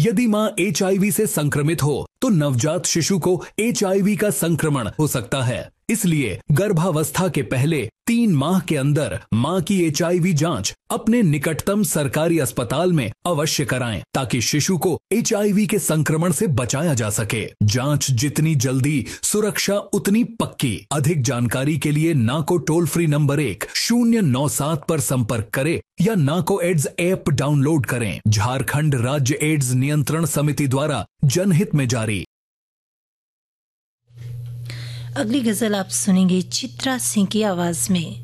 यदि माँ HIV से संक्रमित हो तो नवजात शिशु को HIV का संक्रमण हो सकता है। इसलिए गर्भावस्था के पहले 3 माह के अंदर माँ की HIV जांच अपने निकटतम सरकारी अस्पताल में अवश्य कराएं, ताकि शिशु को HIV के संक्रमण से बचाया जा सके। जांच जितनी जल्दी, सुरक्षा उतनी पक्की। अधिक जानकारी के लिए नाको टोल फ्री नंबर 1097 पर संपर्क करें या नाको एड्स ऐप डाउनलोड करें। झारखंड राज्य एड्स नियंत्रण समिति द्वारा जनहित में जारी। अगली गजल आप सुनेंगे चित्रा सिंह की आवाज में।